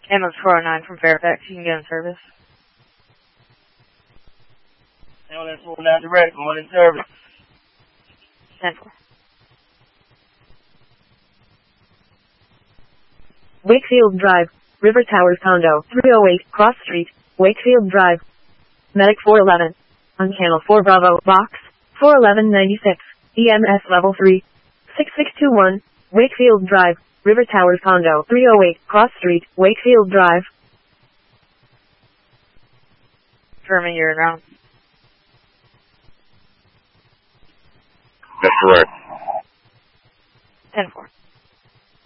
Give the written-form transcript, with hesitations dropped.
MS 409 from Fairfax. You can get in service. MS 409 direct. Going in service. 10-4. Wakefield Drive, River Towers Condo, 308, Cross Street, Wakefield Drive. Medic 411. On Channel 4 Bravo, Box, 41196, EMS Level 3. 6621, Wakefield Drive, River Towers Condo, 308, Cross Street, Wakefield Drive. Confirming you're in round. That's correct. 10-4.